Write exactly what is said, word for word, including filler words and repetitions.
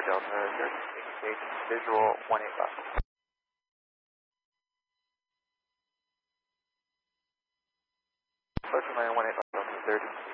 Delta thirty, indicate visual one eight left. Approach runway one eight left, Delta thirty.